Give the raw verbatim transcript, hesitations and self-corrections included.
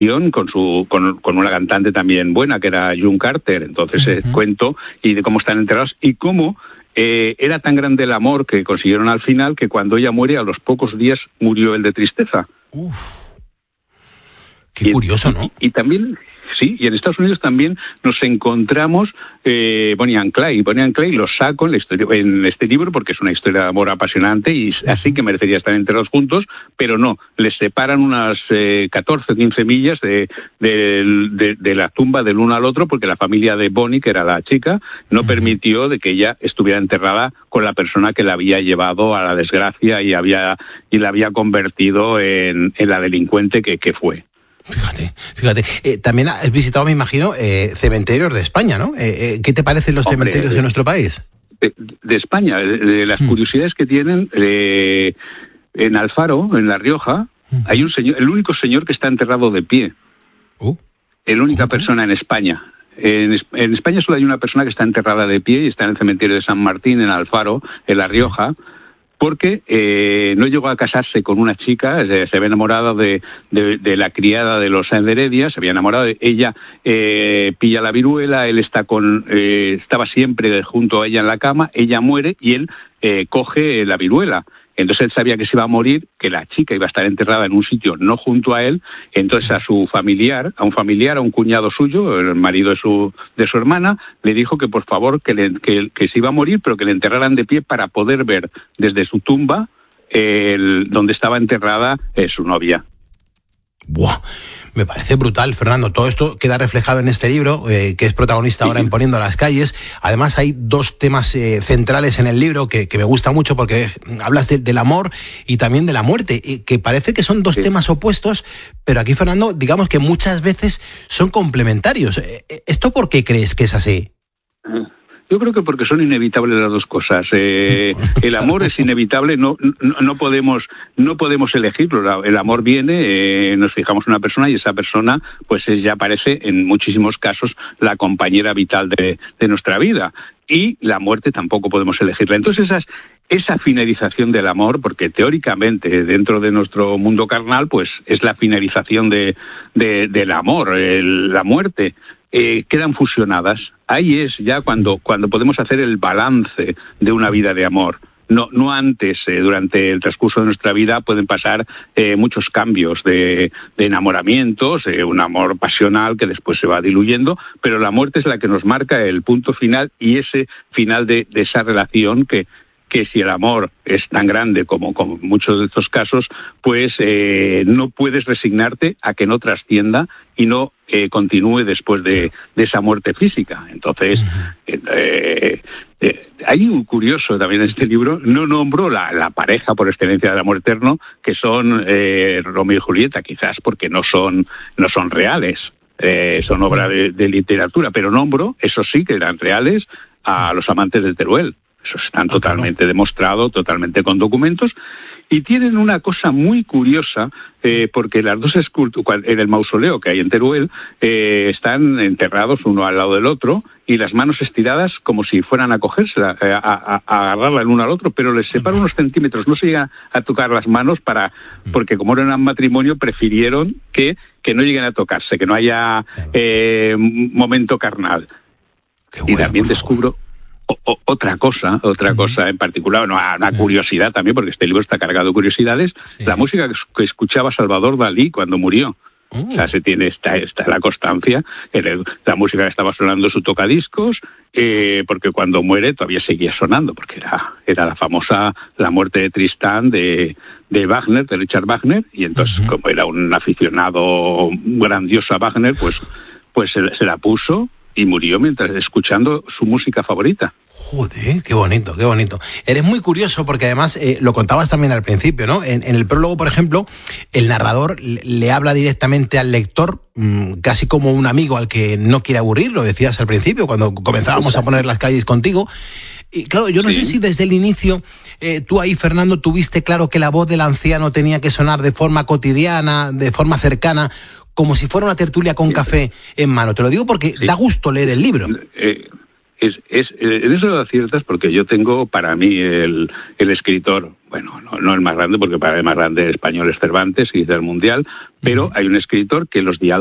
con su con, con una cantante también buena que era June Carter. Entonces uh-huh. eh, cuento y de cómo están enterrados y cómo eh, era tan grande el amor que consiguieron al final que cuando ella muere a los pocos días murió él de tristeza. Uf. Qué y, curioso, ¿no? Y, y también, sí, y en Estados Unidos también nos encontramos eh, Bonnie and Clyde. Bonnie and Clyde lo saco en, la historia, en este libro porque es una historia de amor apasionante y así que merecería estar enterrados juntos, pero no, les separan unas eh, catorce o quince millas de, de, de, de la tumba del uno al otro porque la familia de Bonnie, que era la chica, no uh-huh. permitió de que ella estuviera enterrada con la persona que la había llevado a la desgracia y había y la había convertido en, en la delincuente que, que fue. Fíjate, fíjate. Eh, también has visitado, me imagino, eh, cementerios de España, ¿no? Eh, eh, ¿Qué te parecen los Hombre, cementerios de, de nuestro país? De, de España, de, de las hmm. curiosidades que tienen, eh, en Alfaro, en La Rioja, hmm. hay un señor, el único señor que está enterrado de pie. Uh, la única ¿cómo? persona en España. En, en España solo hay una persona que está enterrada de pie y está en el cementerio de San Martín, en Alfaro, en La Rioja. Porque eh, no llegó a casarse con una chica, se, se había enamorado de, de, de la criada de los Sáenz de Heredia, se había enamorado de ella, eh, pilla la viruela, él está con, eh, estaba siempre junto a ella en la cama, ella muere y él eh, coge la viruela. Entonces él sabía que se iba a morir, que la chica iba a estar enterrada en un sitio no junto a él, entonces a su familiar, a un familiar, a un cuñado suyo, el marido de su de su hermana, le dijo que por favor que, le, que, que se iba a morir, pero que le enterraran de pie para poder ver desde su tumba el, donde estaba enterrada eh, su novia. ¡Buah! Me parece brutal, Fernando. Todo esto queda reflejado en este libro, eh, que es protagonista ahora en Poniendo las Calles. Además, hay dos temas eh, centrales en el libro que, que me gusta mucho porque hablas de, del amor y también de la muerte, y que parece que son dos sí. temas opuestos, pero aquí, Fernando, digamos que muchas veces son complementarios. ¿Esto por qué crees que es así? Yo creo que porque son inevitables las dos cosas. Eh, el amor es inevitable, no, no, no podemos no podemos elegirlo. El amor viene, eh, nos fijamos en una persona y esa persona, pues ya parece en muchísimos casos la compañera vital de, de nuestra vida. Y la muerte tampoco podemos elegirla. Entonces esas, esa finalización del amor, porque teóricamente dentro de nuestro mundo carnal, pues es la finalización de, de del amor, el, la muerte. Eh, quedan fusionadas. Ahí es ya cuando cuando podemos hacer el balance de una vida de amor. No no antes, eh, durante el transcurso de nuestra vida pueden pasar eh, muchos cambios de, de enamoramientos, eh, un amor pasional que después se va diluyendo, pero la muerte es la que nos marca el punto final y ese final de, de esa relación que que si el amor es tan grande como, como en muchos de estos casos, pues eh, no puedes resignarte a que no trascienda y no eh, continúe después de, de esa muerte física. Entonces, eh, eh, hay un curioso también en este libro, no nombro la, la pareja por excelencia del amor eterno, que son eh, Romeo y Julieta, quizás porque no son, no son reales, eh, son obra de, de literatura, pero nombro, eso sí que eran reales, a los amantes de Teruel. Eso están totalmente demostrado, totalmente con documentos, y tienen una cosa muy curiosa, eh, porque las dos esculturas, en el mausoleo que hay en Teruel, eh, están enterrados uno al lado del otro, y las manos estiradas como si fueran a cogerse, a, a, a agarrarla el uno al otro, pero les separa unos centímetros, no se llega a tocar las manos para, porque como era un matrimonio, prefirieron que, que no lleguen a tocarse, que no haya eh, momento carnal. Bueno, y también descubro O, o, otra cosa, otra uh-huh. cosa en particular, una, una curiosidad también, porque este libro está cargado de curiosidades, sí. la música que, que escuchaba Salvador Dalí cuando murió. Uh. O sea, se tiene esta, esta la constancia, el, la música que estaba sonando en su tocadiscos, eh, porque cuando muere todavía seguía sonando, porque era, era la famosa La muerte de Tristán de, de Wagner, de Richard Wagner, y entonces uh-huh. como era un aficionado grandioso a Wagner, pues, pues se, se la puso y murió mientras escuchando su música favorita. Joder, qué bonito, qué bonito. Eres muy curioso porque además eh, lo contabas también al principio, ¿no? En, en el prólogo, por ejemplo, el narrador le, le habla directamente al lector, mmm, casi como un amigo al que no quiere aburrir, lo decías al principio, cuando comenzábamos a poner las calles contigo. Y claro, yo no sí. sé si desde el inicio eh, tú ahí, Fernando, tuviste claro que la voz del anciano tenía que sonar de forma cotidiana, de forma cercana, como si fuera una tertulia con sí. café en mano. Te lo digo porque sí. da gusto leer el libro. Eh, es, es, en eso lo aciertas porque yo tengo para mí el, el escritor bueno, no, no el más grande, porque para el más grande español es Cervantes y del mundial, pero hay un escritor que los diálogos